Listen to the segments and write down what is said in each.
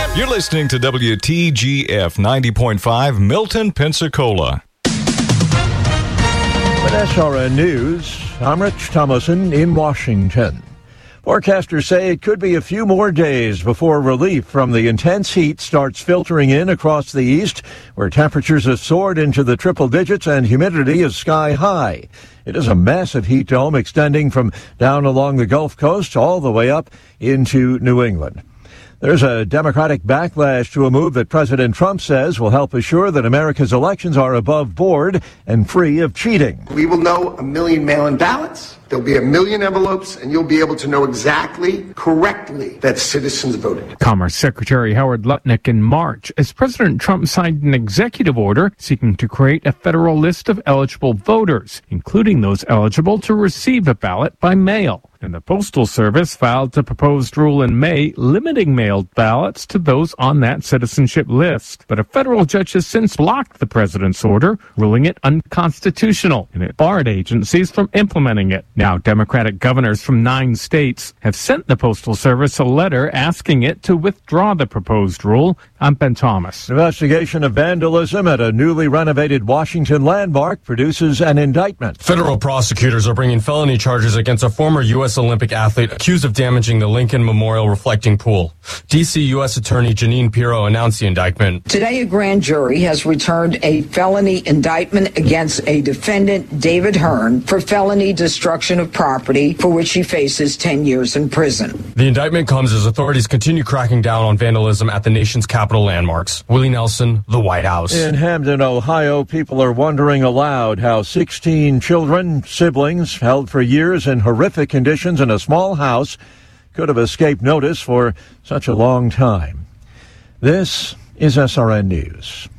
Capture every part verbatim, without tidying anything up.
You're listening to W T G F ninety point five, Milton, Pensacola. With S R N News, I'm Rich Thomason in Washington. Forecasters say it could be a few more days before relief from the intense heat starts filtering in across the east, where temperatures have soared into the triple digits and humidity is sky high. It is a massive heat dome extending from down along the Gulf Coast all the way up into New England. There's a Democratic backlash to a move that President Trump says will help assure that America's elections are above board and free of cheating. We will know a million mail-in ballots. There'll be a million envelopes, and you'll be able to know exactly, correctly, that citizens voted. Commerce Secretary Howard Lutnick in March, as President Trump signed an executive order seeking to create a federal list of eligible voters, including those eligible to receive a ballot by mail. And the Postal Service filed a proposed rule in May limiting mailed ballots to those on that citizenship list. But a federal judge has since blocked the president's order, ruling it unconstitutional, and it barred agencies from implementing it. Now, Democratic governors from nine states have sent the Postal Service a letter asking it to withdraw the proposed rule. I'm Ben Thomas. Investigation of vandalism at a newly renovated Washington landmark produces an indictment. Federal prosecutors are bringing felony charges against a former U S Olympic athlete accused of damaging the Lincoln Memorial reflecting pool. D C U S Attorney Janine Pirro announced the indictment. Today, a grand jury has returned a felony indictment against a defendant, David Hearn, for felony destruction of property, for which he faces ten years in prison. The indictment comes as authorities continue cracking down on vandalism at the nation's capital landmarks. Willie Nelson, the White House. In Hamden, Ohio, people are wondering aloud how sixteen children, siblings, held for years in horrific conditions in a small house could have escaped notice for such a long time. This is S R N News.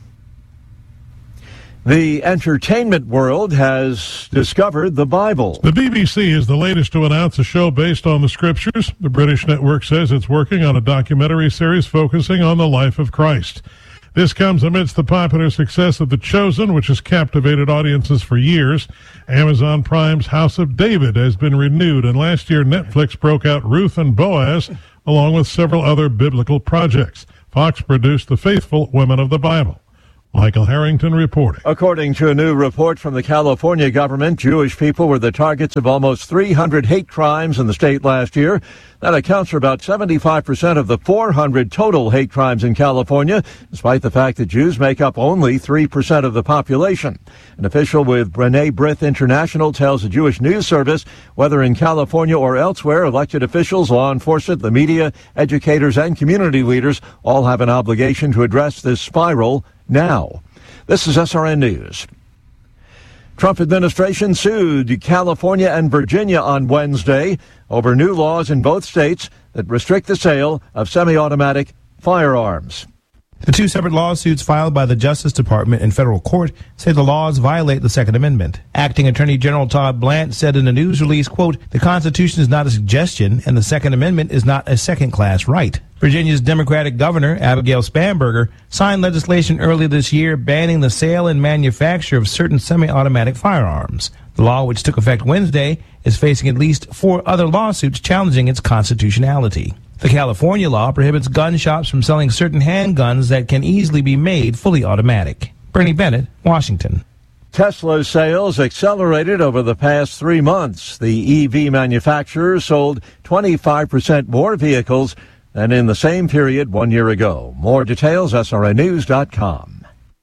The entertainment world has discovered the Bible. The B B C is the latest to announce a show based on the scriptures. The British network says it's working on a documentary series focusing on the life of Christ. This comes amidst the popular success of The Chosen, which has captivated audiences for years. Amazon Prime's House of David has been renewed, and last year Netflix broke out Ruth and Boaz, along with several other biblical projects. Fox produced The Faithful Women of the Bible. Michael Harrington reporting. According to a new report from the California government, Jewish people were the targets of almost three hundred hate crimes in the state last year. That accounts for about seventy-five percent of the four hundred total hate crimes in California, despite the fact that Jews make up only three percent of the population. An official with B'nai B'rith International tells the Jewish news service whether in California or elsewhere, elected officials, law enforcement, the media, educators, and community leaders all have an obligation to address this spiral now. This is S R N News. Trump administration sued California and Virginia on Wednesday over new laws in both states that restrict the sale of semi-automatic firearms. The two separate lawsuits filed by the Justice Department and federal court say the laws violate the Second Amendment. Acting Attorney General Todd Blanche said in a news release, quote, "The Constitution is not a suggestion and the Second Amendment is not a second-class right." Virginia's Democratic Governor, Abigail Spanberger, signed legislation earlier this year banning the sale and manufacture of certain semi-automatic firearms. The law, which took effect Wednesday, is facing at least four other lawsuits challenging its constitutionality. The California law prohibits gun shops from selling certain handguns that can easily be made fully automatic. Bernie Bennett, Washington. Tesla sales accelerated over the past three months. The E V manufacturer sold twenty-five percent more vehicles than in the same period one year ago. More details, S R N news dot com.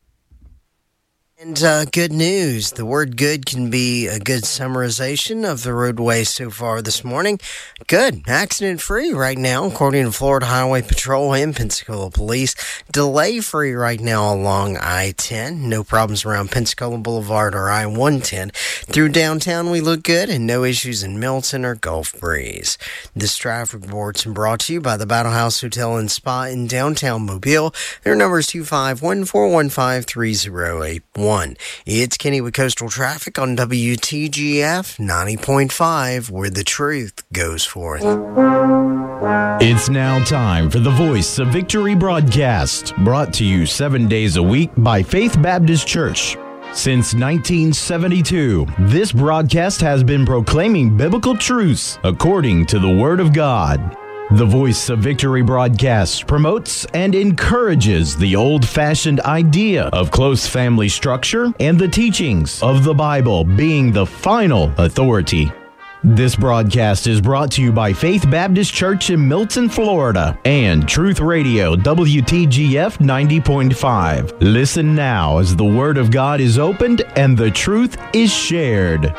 And uh, good news. The word good can be a good summarization of the roadway so far this morning. Good. Accident-free right now, according to Florida Highway Patrol and Pensacola Police. Delay-free right now along I ten. No problems around Pensacola Boulevard or I one ten. Through downtown, we look good, and no issues in Milton or Gulf Breeze. This traffic report's brought to you by the Battle House Hotel and Spa in downtown Mobile. Their number is two five one, four one five, three zero eight one. It's Kenny with Coastal Traffic on W T G F ninety point five, where the truth goes forth. It's now time for the Voice of Victory broadcast, brought to you seven days a week by Faith Baptist Church. Since nineteen seventy-two, this broadcast has been proclaiming biblical truths according to the Word of God. The Voice of Victory broadcast promotes and encourages the old-fashioned idea of close family structure and the teachings of the Bible being the final authority. This broadcast is brought to you by Faith Baptist Church in Milton, Florida, and Truth Radio W T G F ninety point five. Listen now as the Word of God is opened and the truth is shared.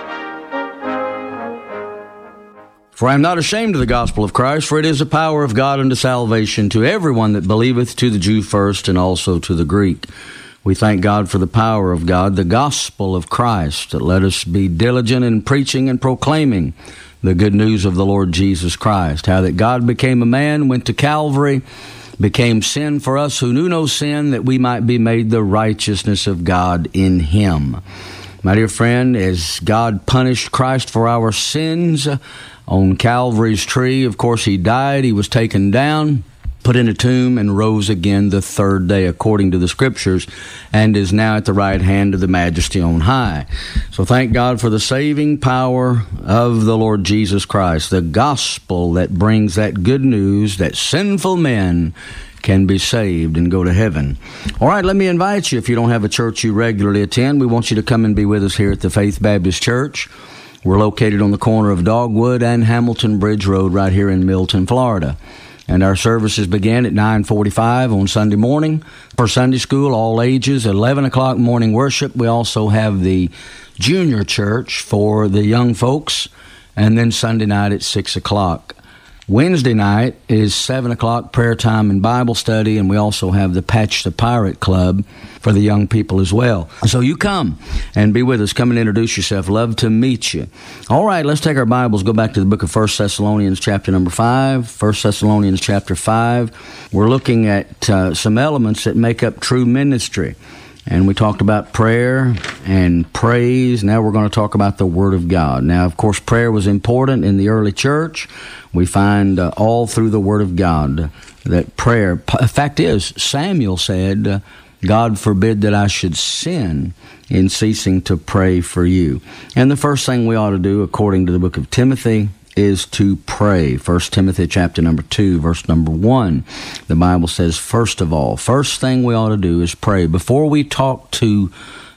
For I am not ashamed of the gospel of Christ, for it is the power of God unto salvation to everyone that believeth, to the Jew first, and also to the Greek. We thank God for the power of God, the gospel of Christ. Let us be diligent in preaching and proclaiming the good news of the Lord Jesus Christ, how that God became a man, went to Calvary, became sin for us who knew no sin, that we might be made the righteousness of God in him. My dear friend, as God punished Christ for our sins on Calvary's tree, of course, he died, he was taken down, put in a tomb, and rose again the third day, according to the Scriptures, and is now at the right hand of the Majesty on high. So thank God for the saving power of the Lord Jesus Christ, the gospel that brings that good news that sinful men can be saved and go to heaven. All right, let me invite you, if you don't have a church you regularly attend, we want you to come and be with us here at the Faith Baptist Church. We're located on the corner of Dogwood and Hamilton Bridge Road right here in Milton, Florida. And our services begin at nine forty-five on Sunday morning for Sunday school, all ages, eleven o'clock morning worship. We also have the junior church for the young folks, and then Sunday night at six o'clock. Wednesday night is seven o'clock prayer time and Bible study, and we also have the Patch the Pirate Club for the young people as well. So you come and be with us. Come and introduce yourself. Love to meet you. All right, let's take our Bibles, go back to the book of First Thessalonians chapter number five. First Thessalonians chapter five. We're looking at uh, some elements that make up true ministry. And we talked about prayer and praise. Now we're going to talk about the Word of God. Now, of course, prayer was important in the early church. We find uh, all through the Word of God that prayer, p- fact is, Samuel said, uh, God forbid that I should sin in ceasing to pray for you. And the first thing we ought to do, according to the book of Timothy, is to pray. First Timothy chapter number two, verse number one. The Bible says, first of all, first thing we ought to do is pray. Before we talk to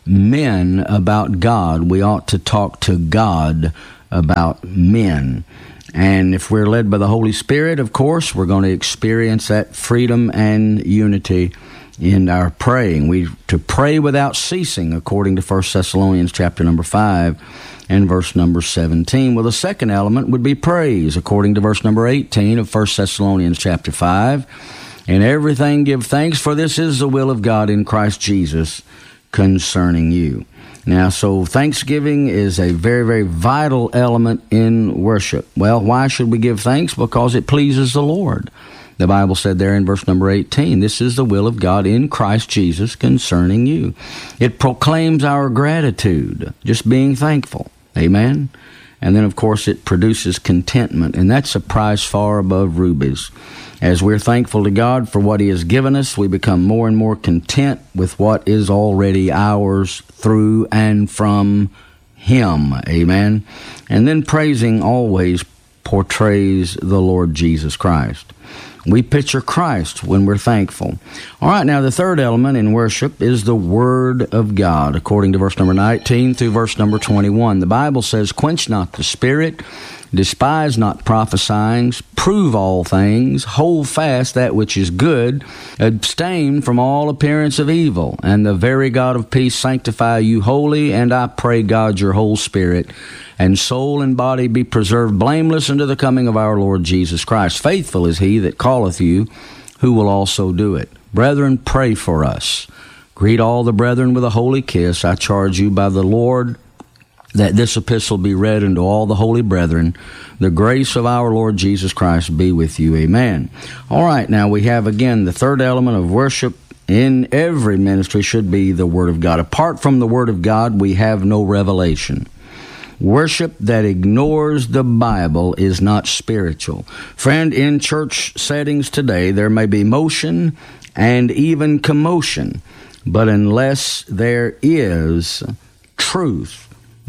men about God, we ought to talk to God about men. And if we're led by the Holy Spirit, of course, we're going to experience that freedom and unity in our praying. We to pray without ceasing, according to First Thessalonians chapter number five and verse number seventeen. Well, the second element would be praise, according to verse number eighteen of First Thessalonians chapter five. In everything give thanks, for this is the will of God in Christ Jesus concerning you. Now, so thanksgiving is a very, very vital element in worship. Well, why should we give thanks? Because it pleases the Lord. The Bible said there in verse number eighteen, this is the will of God in Christ Jesus concerning you. It proclaims our gratitude, just being thankful. Amen? And then, of course, it produces contentment, and that's a price far above rubies. As we're thankful to God for what He has given us, we become more and more content with what is already ours through and from Him. Amen? And then praising always portrays the Lord Jesus Christ. We picture Christ when we're thankful. All right, now the third element in worship is the Word of God, according to verse number nineteen through verse number twenty-one. The Bible says, quench not the Spirit, despise not prophesying, prove all things, hold fast that which is good, abstain from all appearance of evil, and the very God of peace sanctify you wholly, and I pray God your whole spirit and soul and body be preserved blameless unto the coming of our Lord Jesus Christ. Faithful is He that calleth you, who will also do it. Brethren, pray for us. Greet all the brethren with a holy kiss. I charge you by the Lord that this epistle be read unto all the holy brethren. The grace of our Lord Jesus Christ be with you. Amen. All right, now we have again the third element of worship in every ministry should be the Word of God. Apart from the Word of God, we have no revelation. Worship that ignores the Bible is not spiritual. Friend, in church settings today, there may be motion and even commotion, but unless there is truth,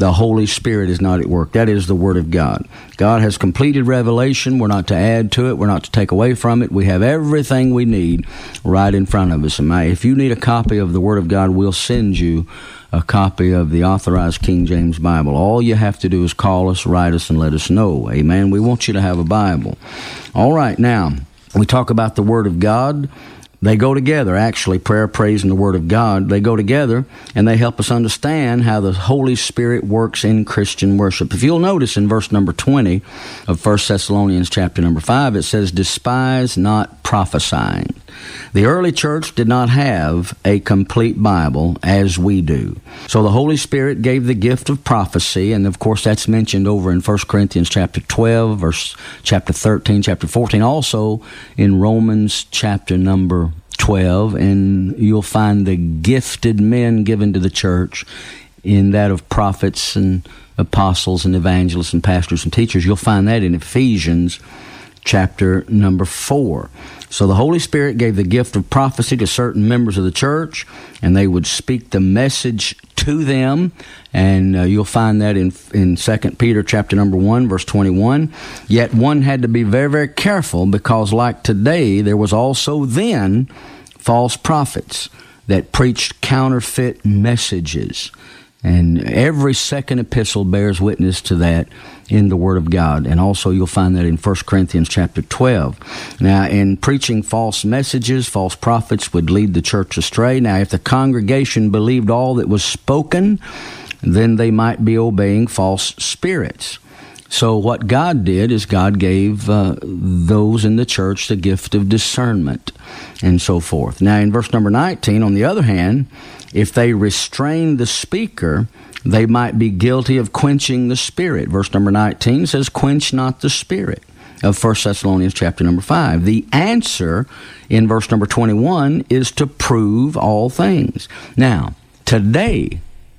the Holy Spirit is not at work. That is the Word of God. God has completed revelation. We're not to add to it. We're not to take away from it. We have everything we need right in front of us. And if you need a copy of the Word of God, we'll send you a copy of the Authorized King James Bible. All you have to do is call us, write us, and let us know. Amen. We want you to have a Bible. All right, now, we talk about the Word of God. They go together, actually, prayer, praise, and the Word of God. They go together, and they help us understand how the Holy Spirit works in Christian worship. If you'll notice in verse number twenty of First Thessalonians chapter number five, it says, despise not prophesying. The early church did not have a complete Bible as we do. So the Holy Spirit gave the gift of prophecy, and of course that's mentioned over in First Corinthians chapter twelve, verse chapter thirteen, chapter fourteen, also in Romans chapter number twelve, and you'll find the gifted men given to the church in that of prophets and apostles and evangelists and pastors and teachers. You'll find that in Ephesians chapter number four. So the Holy Spirit gave the gift of prophecy to certain members of the church, and they would speak the message to them, and uh, you'll find that in in Second Peter chapter number one, verse twenty-one. Yet one had to be very, very careful, because like today, there was also then false prophets that preached counterfeit messages. And every second epistle bears witness to that in the Word of God. And also you'll find that in First Corinthians chapter twelve. Now, in preaching false messages, false prophets would lead the church astray. Now, if the congregation believed all that was spoken, then they might be obeying false spirits. So what God did is God gave uh, those in the church the gift of discernment and so forth. Now, in verse number nineteen, on the other hand, if they restrain the speaker, they might be guilty of quenching the Spirit. Verse number nineteen says, quench not the Spirit, of First Thessalonians chapter number five. The answer in verse number twenty-one is to prove all things. Now, today,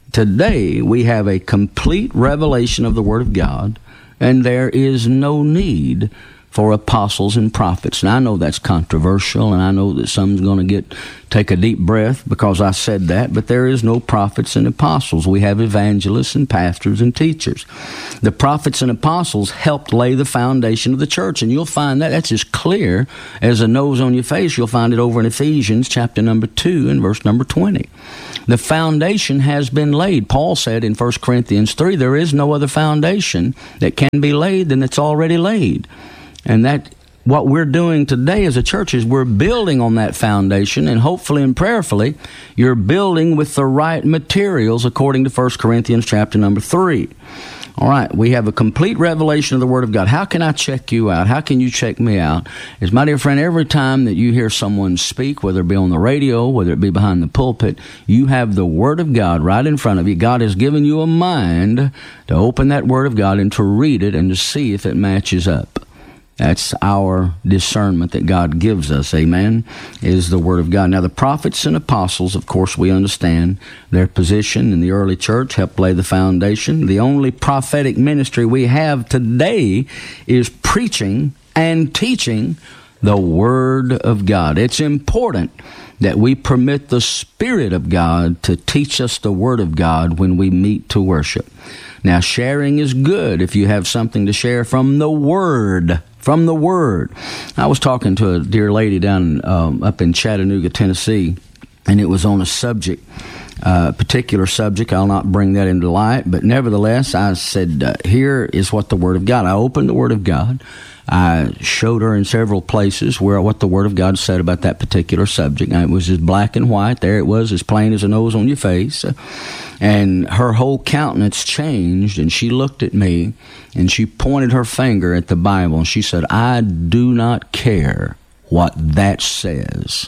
today we have a complete revelation of the Word of God, and there is no need for apostles and prophets. Now, I know that's controversial, and I know that some's going to get take a deep breath because I said that, but there is no prophets and apostles. We have evangelists and pastors and teachers. The prophets and apostles helped lay the foundation of the church, and you'll find that that's as clear as a nose on your face. You'll find it over in Ephesians chapter number two and verse number twenty. The foundation has been laid. Paul said in First Corinthians three, there is no other foundation that can be laid than it's already laid. And that what we're doing today as a church is we're building on that foundation, and hopefully and prayerfully, you're building with the right materials according to First Corinthians chapter number three. All right, we have a complete revelation of the Word of God. How can I check you out? How can you check me out? Is, my dear friend, every time that you hear someone speak, whether it be on the radio, whether it be behind the pulpit, you have the Word of God right in front of you. God has given you a mind to open that Word of God and to read it and to see if it matches up. That's our discernment that God gives us, amen, is the Word of God. Now, the prophets and apostles, of course, we understand their position in the early church, helped lay the foundation. The only prophetic ministry we have today is preaching and teaching the Word of God. It's important that we permit the Spirit of God to teach us the Word of God when we meet to worship. Now, sharing is good if you have something to share from the Word. From the Word. I was talking to a dear lady down um, up in Chattanooga, Tennessee, and it was on a subject, a uh, particular subject. I'll not bring that into light, but nevertheless, I said, uh, here is what the Word of God. I opened the Word of God. I showed her in several places where what the Word of God said about that particular subject. And it was as black and white. There it was, as plain as a nose on your face. And her whole countenance changed, and she looked at me, and she pointed her finger at the Bible, and she said, I do not care what that says.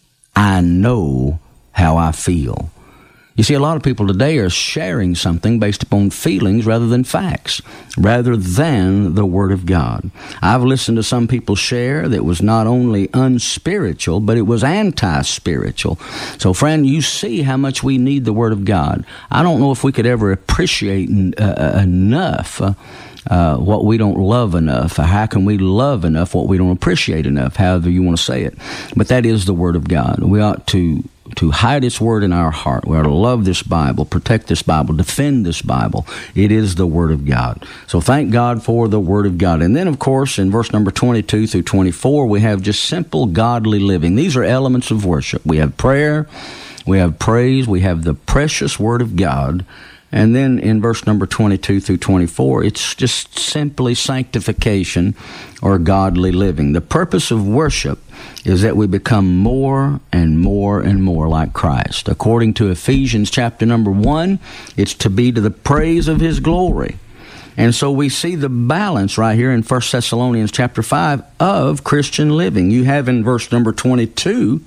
I know how I feel. You see, a lot of people today are sharing something based upon feelings rather than facts, rather than the Word of God. I've listened to some people share that was not only unspiritual, but it was anti-spiritual. So, friend, you see how much we need the Word of God. I don't know if we could ever appreciate uh, enough uh, Uh, what we don't love enough. How can we love enough what we don't appreciate enough, however you want to say it? But that is the Word of God. We ought to to hide its word in our heart. We are to love this Bible, protect this Bible, defend this Bible. It is the Word of God. So thank God for the Word of God. And then, of course, in verse number twenty-two through twenty-four, we have just simple godly living. These are elements of worship. We have prayer, we have praise, we have the precious Word of God. And then in verse number twenty-two through twenty-four, it's just simply sanctification or godly living. The purpose of worship is that we become more and more and more like Christ. According to Ephesians chapter number one, it's to be to the praise of His glory. And so we see the balance right here in First Thessalonians chapter five of Christian living. You have in verse number twenty-two,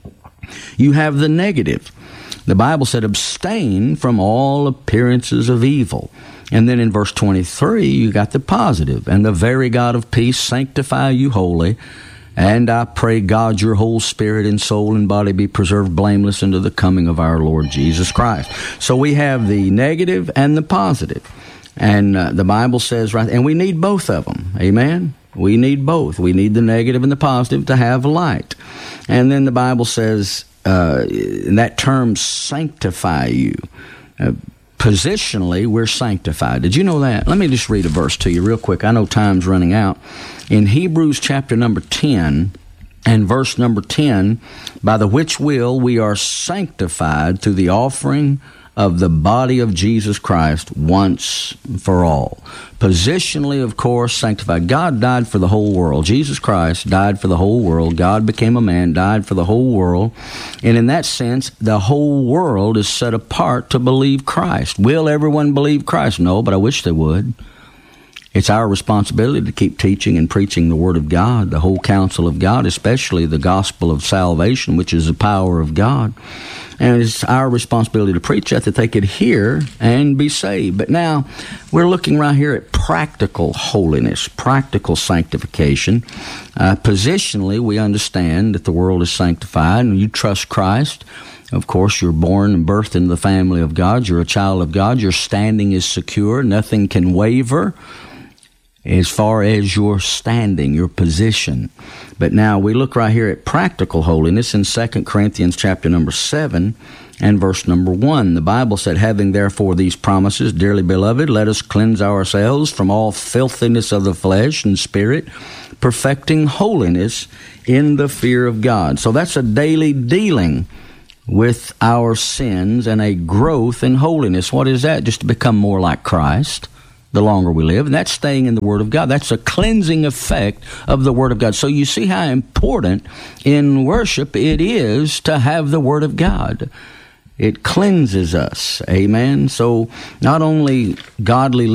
you have the negative. The Bible said, abstain from all appearances of evil. And then in verse twenty-three, you got the positive. And the very God of peace sanctify you wholly. And I pray, God, your whole spirit and soul and body be preserved blameless unto the coming of our Lord Jesus Christ. So we have the negative and the positive. And uh, the Bible says, right, and we need both of them. Amen? We need both. We need the negative and the positive to have light. And then the Bible says, Uh, that term sanctify you. Uh, positionally, we're sanctified. Did you know that? Let me just read a verse to you real quick. I know time's running out. In Hebrews chapter number ten and verse number ten, by the which will we are sanctified through the offering of the body of Jesus Christ once for all. Positionally, of course, sanctified. God died for the whole world. Jesus Christ died for the whole world. God became a man, died for the whole world. And in that sense, the whole world is set apart to believe Christ. Will everyone believe Christ? No, but I wish they would. It's our responsibility to keep teaching and preaching the Word of God, the whole counsel of God, especially the gospel of salvation, which is the power of God. And it's our responsibility to preach that, that they could hear and be saved. But now, we're looking right here at practical holiness, practical sanctification. Uh, positionally, we understand that the world is sanctified, and you trust Christ. Of course, you're born and birthed into the family of God. You're a child of God. Your standing is secure. Nothing can waver as far as your standing, your position. But now we look right here at practical holiness in Second Corinthians chapter number seven and verse number one. The Bible said, having therefore these promises, dearly beloved, let us cleanse ourselves from all filthiness of the flesh and spirit, perfecting holiness in the fear of God. So that's a daily dealing with our sins and a growth in holiness. What is that? Just to become more like Christ the longer we live, and that's staying in the Word of God. That's a cleansing effect of the Word of God. So you see how important in worship it is to have the Word of God. It cleanses us. Amen. So not only godly